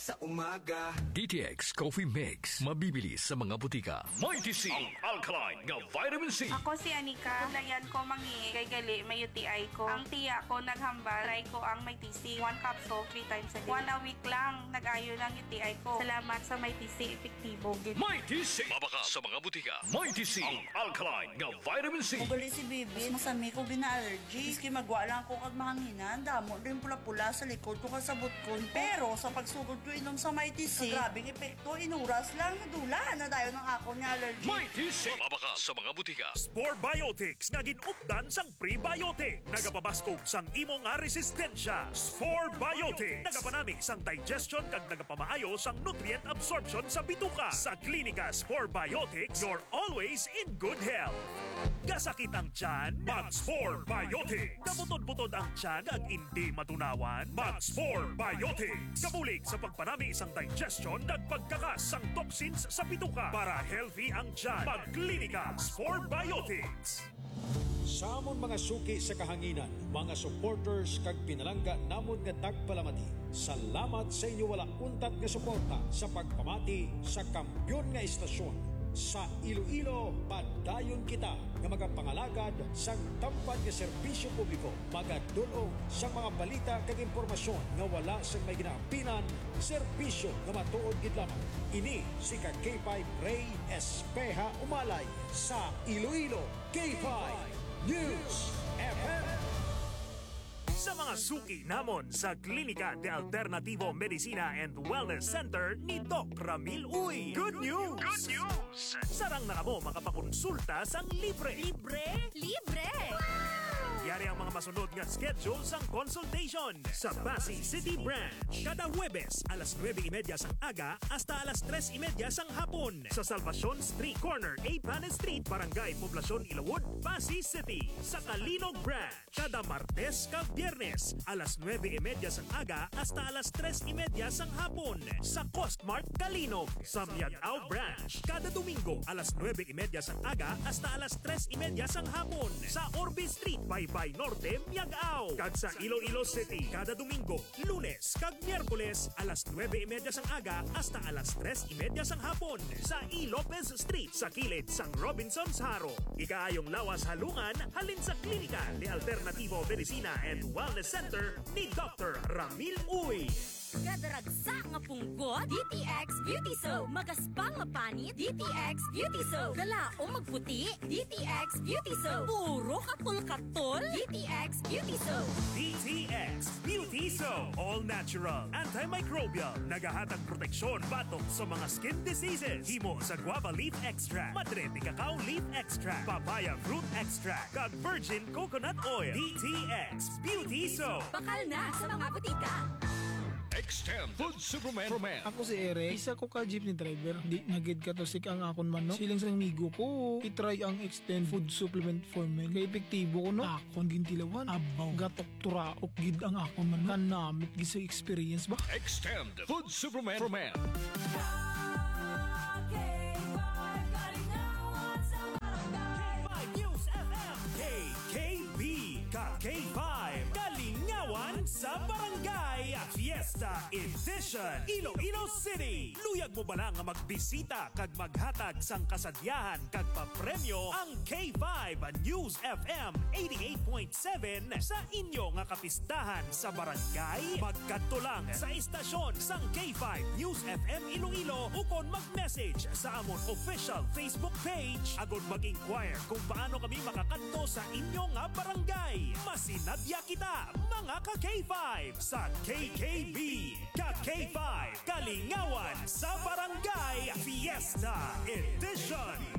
sa umaga. DTX Coffee Mix. Mabibili sa mga butika. Mighty C, ang alkaline nga vitamin C. Ako si Anika. Layan ko mangi kay gali may UTI ko. Ang tiya ko naghambal. Try ko ang may TC. 1 capsule 3 times a day. 1 a week lang. Nag-ayo ng UTI ko. Salamat sa may TC. Epektibo. Mighty C. Mabaka sa mga butika. Mighty C, ang alkaline nga vitamin C. Mugali si Bibi, masami ko gina-allergy. Iski magwa lang ko kag mahanginan. Damo rin pula-pula sa likod ko kasabot ko. Pero sa pagsugod ko inom sa Mighty C, grabing epekto, inuras lang, nadula na tayo ng ako ni allergy. Mighty C. Mabaka sa mga butika. Spore Biotics nga ginupdan sang prebiotic. Nagapabaskog sang imo nga resistensya. Spore Biotics. Nagapanami sang digestion kag nagapamaayo sang nutrient absorption sa bituka. Sa klinika Spore Biotics, you're always in good health. Gasakit ang tiyan, mag-Spore Biotics. Kabutod-butod ang tiyan ag hindi matunawan, mag-Spore Biotics. Kabulig sa pagpanami isang digestion at pagkakas sang toxins sa bituka. Para healthy ang tiyan, mag-klinika Spore Biotics. Sa amon mga suki sa kahanginan, mga supporters kag pinalangga namon nga tagpalamati. Salamat sa inyo wala untat nga suporta sa pagpamati sa kampyon nga istasyon. Sa Iloilo, padayon kita nga magapangalagad sa tampad nga serbisyo publiko. Magadulong sa mga balita kag impormasyon nga wala sa may ginaapinan, serbisyo nga matuod gid lamang. Ini si K5 Ray Espeja Umalay sa Iloilo K5 News FM. Sa mga suki namon sa Klinika de Alternativo Medicina and Wellness Center ni Doc Ramil Uy. Good news! Good news! Sarang na mo makapakonsulta sang libre. Libre? Libre! Wow! Yari ang mga masunod nga schedule sang consultation sa Pasig City Branch. Kada Huwebes, alas 9:30 sang aga hasta alas 3:30 sang hapon. Sa Salvacion Street Corner, 8 Panes Street, Barangay Poblacion, Ilawod, Pasig City. Sa Kalinog Branch, kada Martes kag Biyernes, alas 9:30 sang aga hasta alas 3:30 sang hapon. Sa Costmart Kalinog. Sa Miagao Branch, kada Domingo, alas 9:30 sang aga hasta alas 3:30 sang hapon. Sa Orbe Street, Baybay Norte, Miagao. Kag sa Iloilo City, kada Domingo, Lunes kag Miyerkules, alas 9:30 sang aga hasta alas 3:30 sang hapon. Sa E. Lopez Street, sa kilid sang Robinson's Haro. Ikaayong lawas halungan, halin sa Klinika de Alternativo Medicina and Wellness Center ni Dr. Ramil Uy. Kadaragsa nga punggot, DTX Beauty Soap. Magaspang nga panit, DTX Beauty Soap. Galaong magputi, DTX Beauty Soap. Puro kapul-katol, DTX Beauty Soap. DTX Beauty Soap. All natural, antimicrobial, nagahatag proteksyon batok sa mga skin diseases. Himo sa guava leaf extract, madre de cacao leaf extract, papaya fruit extract, kag virgin coconut oil. DTX Beauty Soap. Bakal na sa mga butika. Extend Food Supplement for Men. Ako si Eric, isa ko ka jeepney driver. Di nagid ka to sik ang akon man, no? Siling sa migo ko, itry ang Extend Food Supplement for Men. Kaya epektibo ko, no? Akon gintilawan, abaw, gatok turaok gid ang akon man. Kanamit gid sa experience ba? Extend Food Supplement for Men. K5 Kalingawan sa Barangay Fiesta Edition Iloilo City. Luyag mo ba lang nga magbisita kag maghatag sang kasadyahan kag papremyo ang K5 News FM 88.7 sa inyo nga kapistahan sa barangay? Magkadto lang sa istasyon sang K5 News FM Iloilo ukon mag-message sa amon official Facebook page agod mag-inquire kung paano kami makakadto sa inyo nga barangay. Masinadya kita mga ka-K5 sa KKB Ka-K5 Kalingawan sa Barangay Fiesta Edition.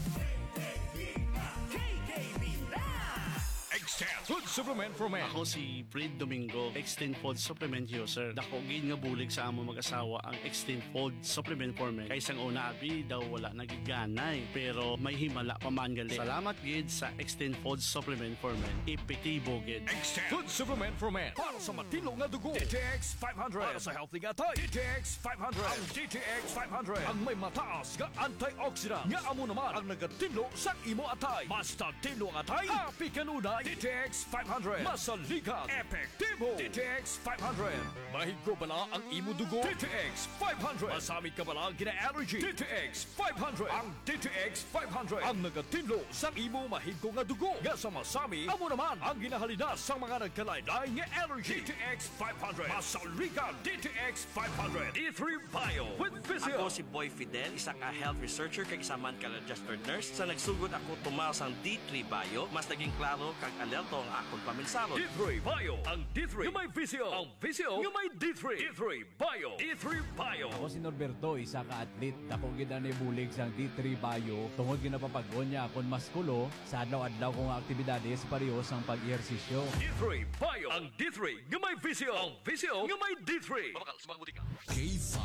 Extend Food Supplement for Men. Ako si Fred Domingo, Extend Food Supplement user. Dako gid nga bulig sa amo mag-asawa ang Extend Food Supplement for Men. Kaysang una abi daw wala nagiganay pero may himala pa man gali. Salamat gid sa Extend Food Supplement for Men. Epektibo gid. Extend Food Supplement for Men. Para sa matino nga dugo, DTX 500. Para sa healthy nga tay, DTX 500. Ang DTX 500 ang may mataas nga antioxidant nga amo naman ang nagatino sa imo atay. Basta tino nga atay, happy kanunay DTX 500. Masalikat, epektibo. DTX 500. Mahigro bala ang imo dugo. DTX 500. Masamit ka bala ang gina-allergy. DTX 500. Ang DTX 500 ang nagatinlo sa imo mahiggo nga dugo. Nga sa masami, amo naman ang ginahalina sa mga nagkalaylay nga allergy. DTX 500. Masalikat, DTX 500. D3 Bio with Physio. Ako si Boy Fidel, isa ka health researcher kag isa man ka registered nurse. Sa nagsugod ako tumaw sang D3 Bio, mas naging klaro kag alerto ang akong paminsaro. D3 Bio. Ang D3 nga may Physio. Ang Physio nga may D3. D3 Bio. D3 Bio. Ako si Norberto, isa ka atlet. Dako gid ani bulig sang D3 Bio. Tungod ginapapag-on niya akong maskulo sa adlaw-adlaw kong aktibidades pareho sang pag-ehersisyo. D3 Bio. Ang D3 nga may Physio. Ang Physio nga may D3. Mabakal, sumagbuti ka. K5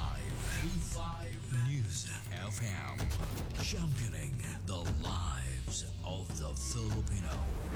News FM, championing the lives of the Filipino.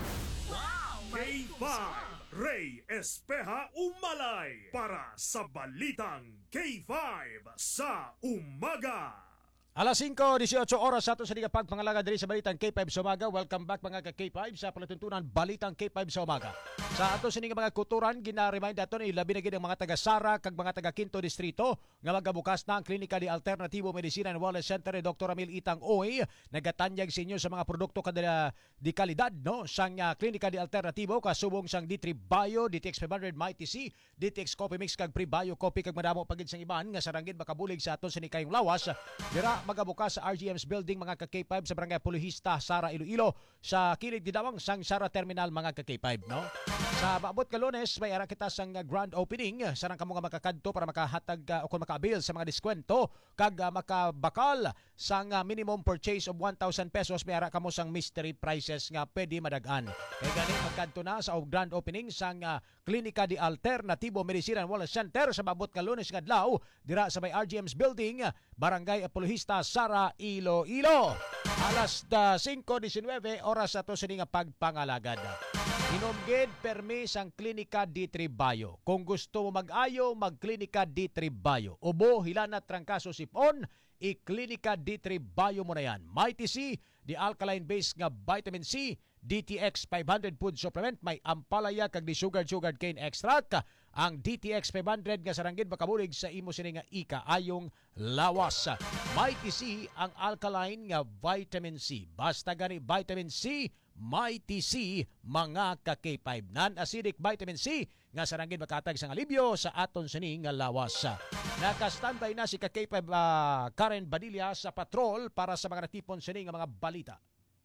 K5 Ray Espeja Umalay para sa Balitang K5 sa Umaga. Alas 5:18 oras sa ato sa pagpangalaga diri sa Balitang K5 sa Umaga. Welcome back mga ka-K5 sa palatuntunan Balitang K5 sa Umaga. Sa ato sa mga kuturan, gina-remind ato ni labi na gid ang mga taga-Sara kag mga taga-Quinto Distrito nga magabukas na ang Klinika di Alternativo Medicina and Wellness Center ni Dr. Ramil Itang Oy. Nagatanyag sa inyo sa mga produkto kada di kalidad no sang Klinika di Alternativo kasubong sang D3 Bio, DTX 500 Mighty C, DTX Coffee Mix kag Pre-Bio Coffee kag madamo pagid sang iban nga saranggid makabulig sa ato sa kayong lawas. Dira magabukas sa RGM's building mga ka-K5 sa Barangay Pulihista, Sara, Iloilo sa kilid gidawang sang Sara Terminal mga ka-K5 no. Sa maabot ka Lunes may ara kita sang grand opening sarang kamo nga makakadto para makahatag o kung makaabil sa mga diskwento kag makabakal sang minimum purchase of 1,000 pesos may ara kamo sang mystery prices nga pwede madagan. Kay gani magkadto na sa grand opening sang Klinika di Alternativo Medicina and Wellness Center sa maabot ka Lunes nga adlaw dira sa may RGM's building Barangay Apologista, Sara, Iloilo. Alas 5:19 oras ato sa nga pagpangalagad. Inomgid permi sang Klinika D3 Bio. Kung gusto mo mag-ayo, mag-Klinika D3 Bio. Ubo, hilana, trangkaso, sipon, i-Klinika D3 Bio mo na yan. Mighty C, the alkaline-based nga vitamin C, DTX 500 food supplement, may ampalaya kag di sugar cane extract. Ang DTX 500 nga saranggid makabulig sa imo sini nga ika-ayong lawas. Mighty C ang alkaline nga vitamin C. Basta gani vitamin C, Mighty C mga ka-K5. Non-acidic vitamin C nga saranggid makatag sa alibyo sa aton sini nga lawas. Naka-standby na si ka-K5 Karen Badilla sa patrol para sa mga natipon sini nga mga balita.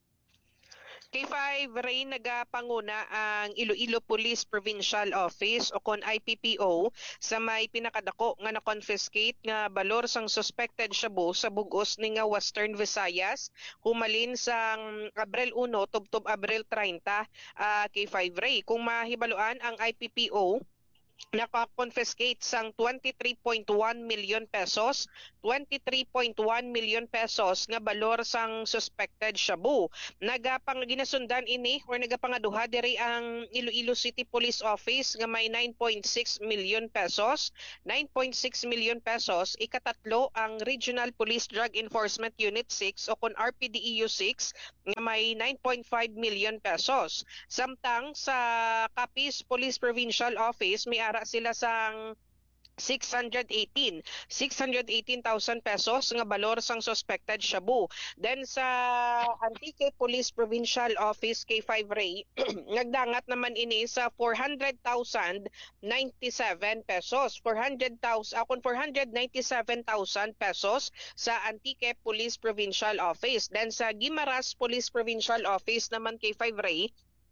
K5 Ray nagapanguna ang Iloilo Police Provincial Office o kon IPPO sa may pinakadako nga na-confiscate nga balor sang suspected shabu sa bugos ni nga Western Visayas humalin sang Abril 1 tubtob Abril 30 K5 Ray. Kung mahibaluan ang IPPO naka-confiscate sang 23.1 million pesos, 23.1 million pesos nga balor sang suspected shabu. Nagapang ginasundan ini or nagapangaduha diri ang Iloilo City Police Office nga may 9.6 million pesos, 9.6 million pesos. Ikatatlo ang Regional Police Drug Enforcement Unit 6 o kon RPDEU 6 nga may 9.5 million pesos. Samtang sa Capiz Police Provincial Office may ara sila sang 618,000 pesos nga balor sang suspected shabu. Then sa Antique Police Provincial Office K5 Ray nagdangat naman ini sa 400,097 pesos. 497,000 pesos sa Antique Police Provincial Office. Then sa Guimaras Police Provincial Office naman K5 Ray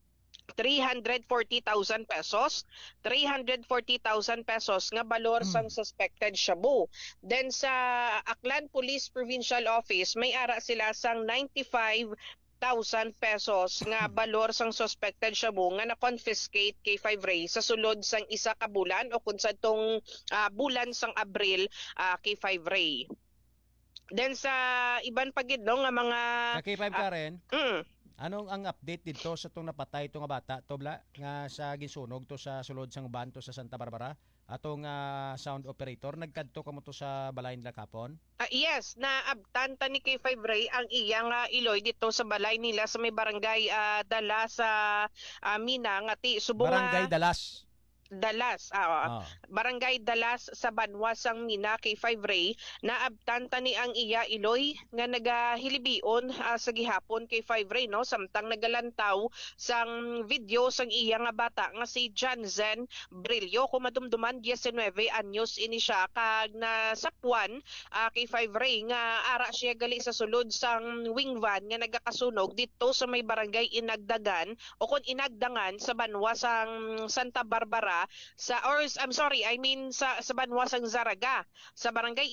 340,000 pesos, 340,000 pesos nga balor sang suspected shabu. Then sa Aklan Police Provincial Office may ara sila sang 95,000 pesos nga balor sang suspected shabu nga na-confiscate kay 5 Ray sa sulod sang isa ka bulan o kun sa tong bulan sang Abril kay 5 Ray. Then sa iban pagid no nga mga K5 Karen. Anong ang update dito sa itong napatay itong nga bata, Tobla, nga sa ginsunog to sa sulod sang banto sa Santa Barbara? atong sound operator, nagkadto ka mo to sa balay nila kapon? Yes, naabtan ta ni kay Five Ray ang iyang iloy dito sa balay nila sa may barangay Dala sa Mina nga ti subong Barangay Dalas. Dalas, Barangay Dalas sa Banwasang Mina kay Five Ray, naabtan ta ni ang iya iloy nga nagahilibion sa gihapon kay Five Ray, no, samtang nagalantaw sang video sang iya nga bata nga si Janzen Brillo, kumadumduman 19 anyos ini siya kag nasapwan kay Five Ray nga ara siya gali sa sulod sang wing van nga nagakasunog dito sa may barangay Inagdagan o kon Inagdangan sa Banwasang Santa Barbara sa Banwasang Zaraga, sa barangay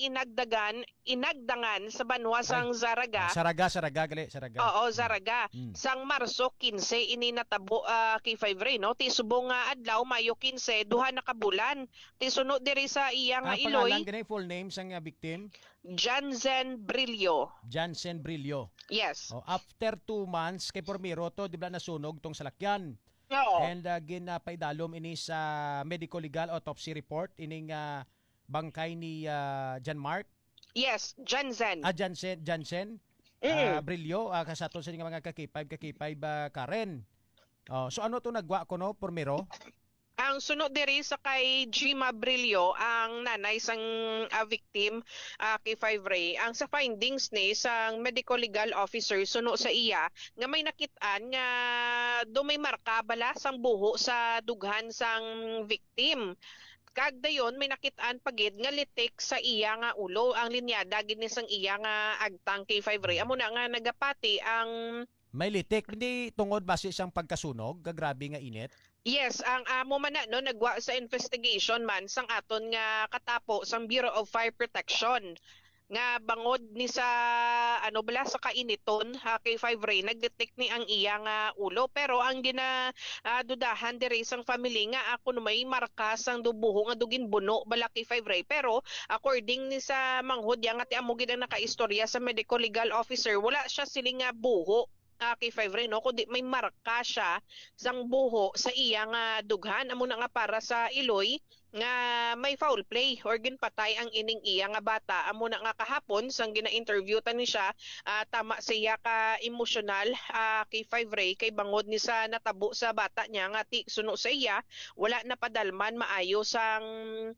Inagdangan sa Banwasang Zaraga. Saraga gali, Saraga. Oo, Zaraga. Sang Marso 15 ini natabo kay Five Ray, no. Ti subong adlaw Mayo 15 duha na ka bulan. Ti sunod diri sa iya nga iloy. Pangalan ganay full name sang victim? Janzen Brillo. Janzen Brillo. Yes. After 2 months kay Pormiro to di ba nasunog tong salakyan. Oo. And ginapaidalom ini sa medical legal autopsy report ining bangkay ni John Mark. Yes, Janzen. Jansen. Brillo kasato sa mga kakipay Karen. So ano to nagwa ko no Pormiro? Ang sunod diri sa kay Gima Brillo, ang nanay sang victim kay Five Ray, ang sa findings ni sang medical legal officer suno sa iya nga may nakitaan nga do may marka bala sang buho sa dughan sang victim. Kag dayon may nakitaan pagid nga litik sa iya nga ulo, ang linyada gid ni sang iya nga agtang kay Five Ray. Amo na nga nagapati ang may litik hindi tungod base siyang pagkasunog, grabe nga init. Yes, ang amo man no nagwa sa investigation man sang aton nga katapo sang Bureau of Fire Protection nga bangod ni sa bala sa kainiton kay Five Ray nagdetect ni ang iya nga ulo, pero ang dudahan diri sang family nga ako no may marka sang dubuho nga dugin buno bala kay Five Ray, pero according ni sa manghod yang ati amo gid ang nakaistorya sa medical legal officer, wala siya siling nga buho kay Five Ray, no, kundi may marka siya sang buho sa iya nga dughan. Amo na nga para sa iloy nga may foul play or ginpatay ang ining iya nga bata. Amo na nga kahapon sang gina-interview ta ni siya, tama siya ka emotional kay Five Ray kay bangod ni sa natabo sa bata niya nga ti suno sa iya wala na padalman maayo sang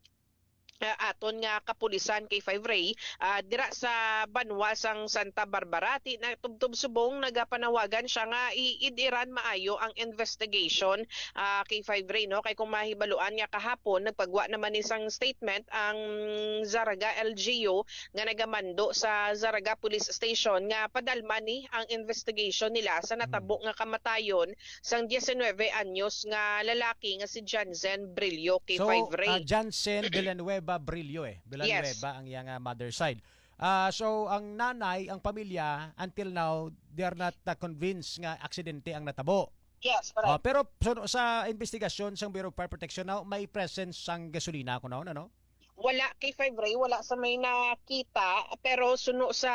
aton nga kapulisan kay Five Ray dira sa Banwasang Santa Barbara. Ti na tubtub subong nagapanawagan siya nga iidiran maayo ang investigation kay Five Ray, no, kay kung mahibaluan nga kahapon nagpagwa naman isang statement ang Zaraga LGU nga nagamando sa Zaraga Police Station nga padalman ni ang investigation nila sa natabo nga kamatayon sang 19 anyos nga lalaki nga si Janzen Brillo kay Five Ray. Janzen Villanueva Brillo Villanueva ang iyang mother side. So ang nanay, ang pamilya until now they are not convinced nga aksidente ang natabo. Yes, correct. Pero sa investigasyon sa Bureau of Fire Protection now may presence sang gasolina ko na no? Wala kay Five Ray, wala sa may nakita, pero suno sa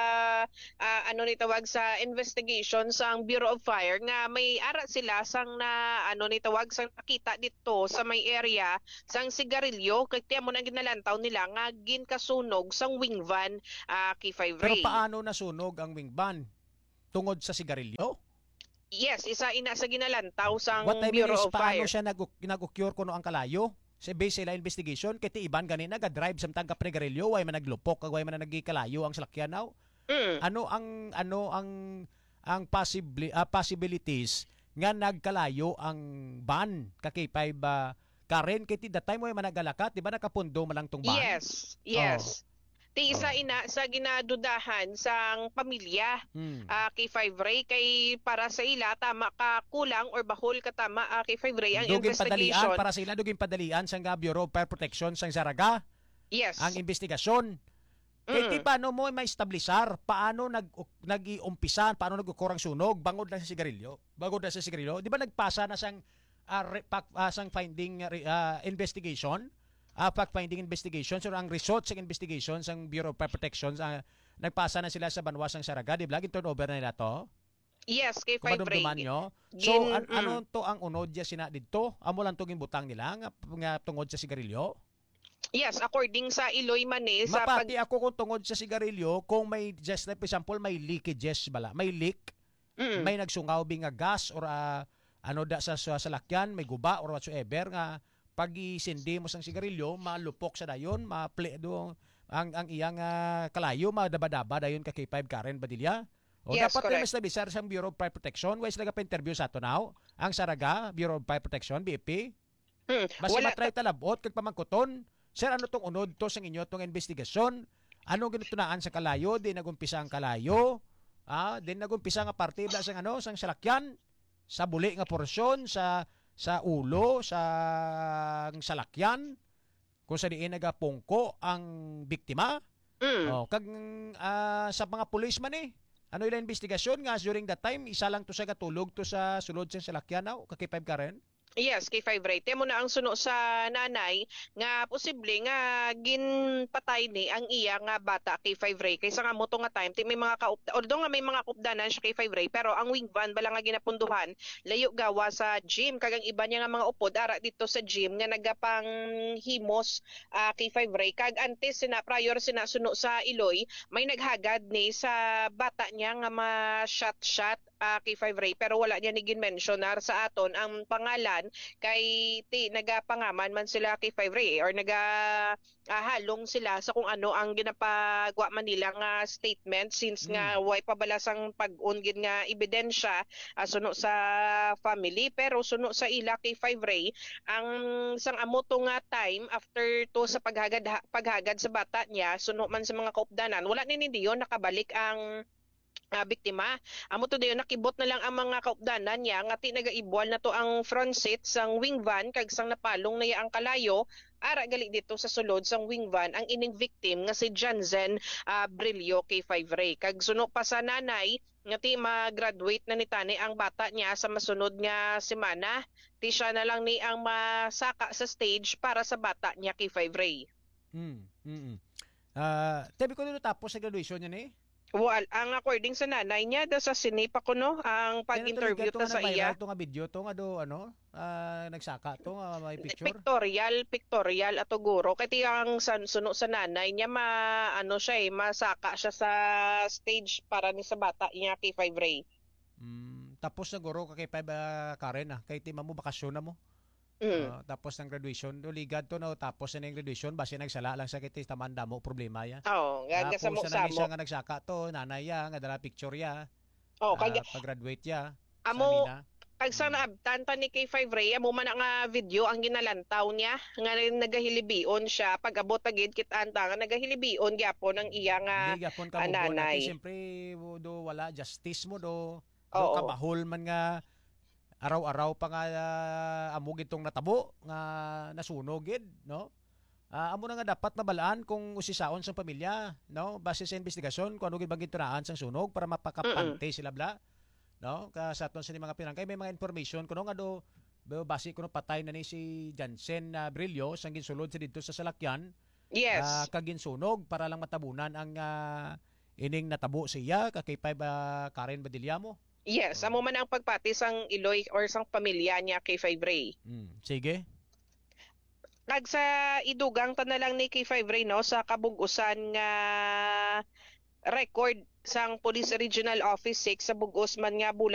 nitawag sa investigation sa Bureau of Fire nga may ara sila sang nitawag sang nakita dito sa may area sang sigarilyo kay tiyan mo nang ginalantaw nila nga ginkasunog sang wing van kay Five Ray. Pero paano nasunog ang wing van? Tungod sa sigarilyo? Yes, isa ina sa ginalantaw sang What I mean Bureau is, of Fire. paano siya nag-occur kuno ang kalayo? Sa base sila investigation, kiti iban ganin naga-drive samtang kapregarilyo, way man naglupok, way man nagikalayo ang salakyan now. Ano ang possibilities nga nagkalayo ang van kakipay ba Karen kiti that time way man nagalakat, di ba nakapundo man lang tong van? Yes. Ti isa ina sa ginadudahan sang pamilya kay Five Ray kay para sa ila tama ka kulang or bahol ka tama kay Five Ray ang investigation. Para sa ila dugin padalian sang Bureau of Fire Protection sang Zaraga. Yes. Ang investigasyon. Kaya paano mo may-establisar? Paano nag-iumpisa? Paano nag-ukurang sunog? Bangod na sa sigarilyo? Di ba nagpasa na sang finding investigation? Fact-finding investigation. So ang results ng investigation sa Bureau of Fire Protection, nagpasa na sila sa Banwasang Zaraga. Di ba? Turnover na nila to? Yes, kay 5 Kumadumduman Ray. nyo. So, ano to ang unod niya sina dito? Amo lang tong butang nila nga tungod sa sigarilyo? Yes, according sa Iloy Mane, sa Mapati ako kung tungod sa sigarilyo, kung may, just like example, may leakages bala, may leak, may nagsungaw nga gas or ano da sa salakyan, may guba or whatsoever nga pag isindi mo sang sigarilyo, malupok sa dayon, maple do ang iyang kalayo, madaba-daba dayon ka K5 Karen Badilla. O Yes, dapat correct. mas nabisar sa Bureau of Fire Protection, wais laga pa interview sa ato now, ang Saraga, Bureau of Fire Protection, BFP. Basta Wala matry talabot kag pamangkuton. Sir, ano tong unod to sa inyo tong investigasyon? Ano ginutunaan sa kalayo? Di nagumpisa ang kalayo? Di nagumpisa nga parte bla sang ano, sang salakyan, sa buli nga porsyon, sa ulo, sa salakyan, kung sa diin nagapungko ang biktima. Kag sa mga pulis man ano ila investigasyon nga during that time isa lang to sa katulog to sa sulod sa salakyan kay 5 Karen? Yes, kay 5 Ray. Temo na ang suno sa nanay nga posible nga ginpatay ni ang iya nga bata kay 5 Ray. Kaysa nga mo to nga time, may mga although nga may mga kaupdanan siya kay 5 Ray, pero ang wing van bala nga ginapunduhan, layo gawa sa gym. Kagang iba niya nga mga upod, ara dito sa gym nga nagapang himos kay 5 Ray. Kag antes prior suno sa Iloy, may naghagad ni sa bata niya nga ma-shot kay 5 Ray, pero wala niya ni gin-mentionar sa aton ang pangalan kay nagapangaman man sila kay 5 Ray or halong sila sa kung ano ang ginapagawa man nila nga statement since nga way pabalasang pag-ungin nga ebidensya suno sa family, pero suno sa ila kay 5 Ray ang sang amoto nga time after to sa paghagad sa bata niya suno man sa mga kaupdanan, wala ni diyon nakabalik ang biktima. Amo to dayon nakibot na lang ang mga kaupdanan niya nga nagaibwal na to ang front seat sang wing van kag sang napalong na ang kalayo ara gali dito sa sulod sang wing van ang ining victim nga si Janzen Brillo kay 5 Ray. Kag suno pa sa nanay nga ma-graduate na ni tani ang bata niya sa masunod nga semana. Siya na lang ni ang masaka sa stage para sa bata niya kay 5 Ray. Tebi ko tapos sa graduation niya ni? Well, ang according sa nanay niya, sa sinipa ko ang pag-interview ta sa iya. Ito nga video, to nga nagsaka to nga may picture. Pictorial ato guro. Kaya ang suno sa nanay niya, masaka siya sa stage para ni sa bata niya kay 5 Ray. Tapos na guro kay 5 Karen kay tima mo bakasyon na mo. Tapos ng graduation, ligad to tapos na yung graduation, basi nagsala lang sa kiti tamanda mo problema ya. Gaga sa mo sa nga nagsaka to, nanay ya, nga dala picture ya. Pag-graduate ya. Amo, kag sa naabtan pa ni kay 5 Ray, amo man nga video ang ginalantaw niya, nga nagahilibion siya, pag-abot agid kitanta nga nagahilibion gyapon ang iya nga nanay. Siyempre, do wala justice mo do kabahol man nga araw-araw pa nga amog itong natabo nga nasunogid, no? Amo na nga dapat mabalaan kung usisaon sa pamilya, no? Base sa investigasyon kung ano gid bang gitunaan sang sunog para mapakapante sila bla, no? Sa aton sa mga pinangkay may mga information kuno nga do base kuno patay na ni si Jansen Brillo sang ginsulod sa didto sa salakyan. Yes. Kaginsunog para lang matabunan ang ining natabo siya kay 5 Karen Badilla mo. Yes, amo man ang pagpati sang Iloy or sang pamilya niya kay 5 Ray. Sige. Kag sa idugang ta na lang ni kay 5 Ray no sa kabug-usan nga record sang Police Regional Office 6 sa Bugos man nga bulan